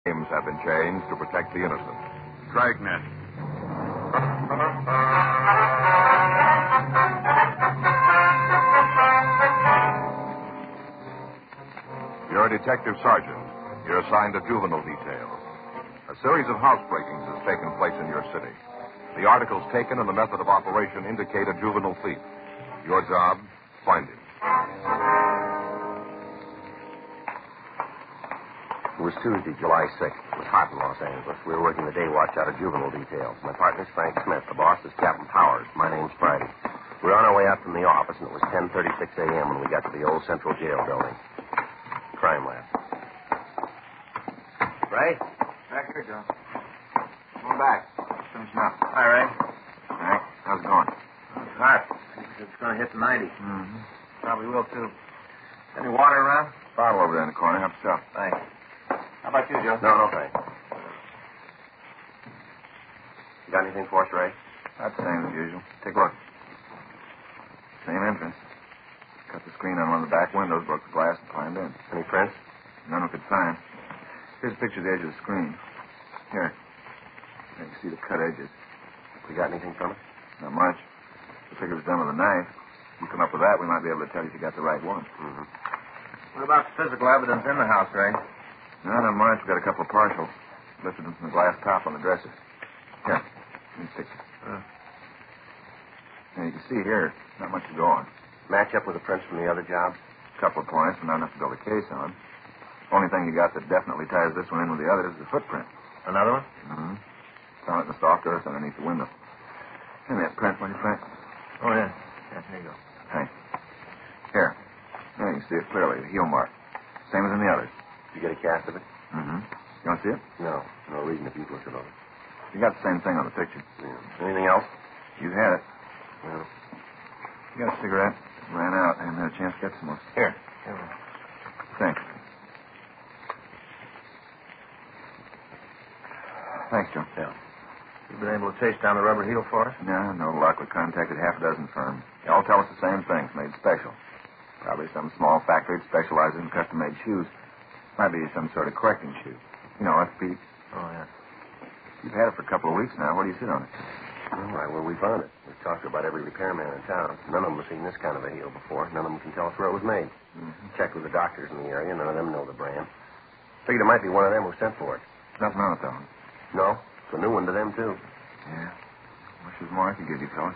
names have been changed to protect the innocent. Dragnet. You're a detective sergeant. You're assigned to juvenile detail. A series of housebreakings has taken place in your city. The articles taken and the method of operation indicate a juvenile thief. Your job, find him. It was Tuesday, July 6th. It was hot in Los Angeles. We were working the day watch out of juvenile details. My partner's Frank Smith. The boss is Captain Powers. My name's Friday. We were on our way out from the office, and it was 10:36 a.m. when we got to the old Central Jail building. Crime lab. Ray? Back here, Joe. Come back. Finishing up. Hi, Ray. All right. How's it going? It's hot. It's going to hit the 90. Mm-hmm. Probably will, too. Any water around? Bottle over there in the corner. Help yourself. Thanks. How about you, Joe? No, thanks. You got anything for us, Ray? About the same as usual. Take a look. Same entrance. Cut the screen on one of the back windows, broke the glass, and climbed in. Any prints? None we could find. Here's a picture of the edge of the screen. Here. There you see the cut edges. You got anything from it? Not much. The figure was done with a knife. If you come up with that, we might be able to tell you if you got the right one. Mm-hmm. What about the physical evidence in the house, Ray? No, not much. We've got a couple of partials. Lifted them from the glass top on the dresser. Here. Here's the picture. Now, you can see here, not much to go on. Match up with the prints from the other jobs? A couple of points, but not enough to build a case on. Only thing you got that definitely ties this one in with the others is the footprint. Another one? Mm-hmm. Found it in the soft earth underneath the window. Give me that print, will you, Frank? Oh, yeah. Yeah, here you go. Thanks. Here. There, you can see it clearly, the heel mark. Same as in the others. Did you get a cast of it? Mm-hmm. You want to see it? No. No reason if you've looked it over. You got the same thing on the picture. Yeah. Anything else? You had it. No. You got a cigarette? Ran out. I haven't had a chance to get some more. Here. Thanks. Thanks, Joe. Yeah. You been able to chase down the rubber heel for us? No luck. We contacted half a dozen firms. They all tell us the same thing. It's made special. Probably some small factory that specializes in custom-made shoes. Might be some sort of correcting shoe. You know, orthopedic. Oh, yeah. You've had it for a couple of weeks now. Where do you sit on it? All right, well, we found it. We've talked to about every repairman in town. None of them have seen this kind of a heel before. None of them can tell us where it was made. Mm-hmm. Checked with the doctors in the area. None of them know the brand. Figured it might be one of them who sent for it. Nothing on it, though. No? It's a new one to them, too. Yeah. Wish there was more I could give you, fellas.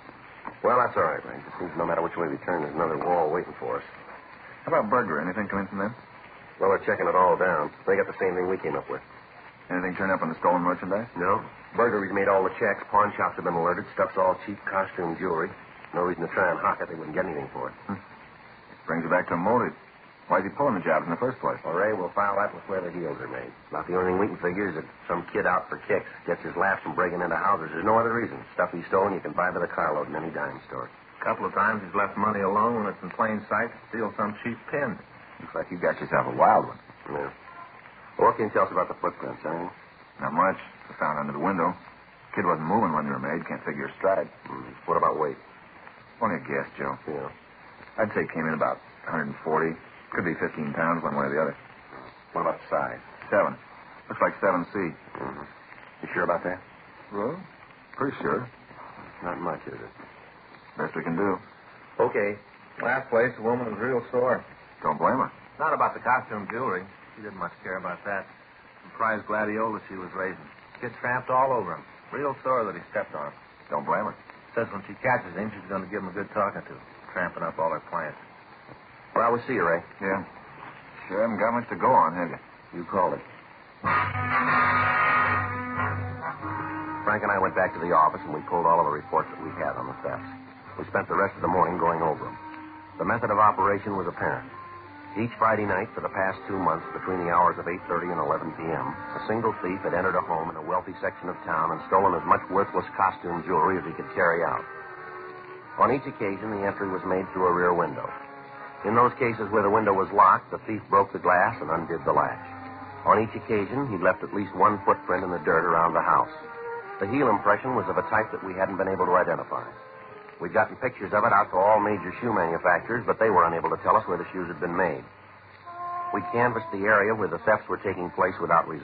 Well, that's all right, Ray. It seems no matter which way we turn, there's another wall waiting for us. How about burglary? Anything come in from them? Well, they're checking it all down. They got the same thing we came up with. Anything turn up on the stolen merchandise? No. Burglary's made all the checks. Pawn shops have been alerted. Stuff's all cheap costume jewelry. No reason to try and hawk it. They wouldn't get anything for it. Brings you back to a motive. Why is he pulling the jobs in the first place? Well, Ray, we'll file that with where the heels are made. About the only thing we can figure is that some kid out for kicks gets his laughs from breaking into houses. There's no other reason. Stuff he's stolen you can buy by the carload in any dime store. A couple of times he's left money alone when it's in plain sight to steal some cheap pin. Looks like you got yourself a wild one. Yeah. Well, what can you tell us about the footprints, anything? Not much. I found under the window. Kid wasn't moving when they were made. Can't figure a stride. What about weight? Only a guess, Joe. Yeah. I'd say it came in about 140. Could be 15 pounds one way or the other. What about size? 7. Looks like 7C. Mm-hmm. You sure about that? Well, pretty sure. Not much, is it? Best we can do. Okay. Last place, the woman was real sore. Don't blame her. Not about the costume jewelry. She didn't much care about that. Some prize gladiola she was raising. Kid tramped all over him. Real sore that he stepped on him. Don't blame her. Says when she catches him, she's going to give him a good talking to. Tramping up all her plants. Well, we'll see you, Ray. Yeah. Sure haven't got much to go on, have you? You called it. Frank and I went back to the office, and we pulled all of the reports that we had on the thefts. We spent the rest of the morning going over them. The method of operation was apparent. Each Friday night for the past 2 months, between the hours of 8:30 and 11 p.m., a single thief had entered a home in a wealthy section of town and stolen as much worthless costume jewelry as he could carry out. On each occasion, the entry was made through a rear window. In those cases where the window was locked, the thief broke the glass and undid the latch. On each occasion, he left at least one footprint in the dirt around the house. The heel impression was of a type that we hadn't been able to identify. We'd gotten pictures of it out to all major shoe manufacturers, but they were unable to tell us where the shoes had been made. We canvassed the area where the thefts were taking place without result.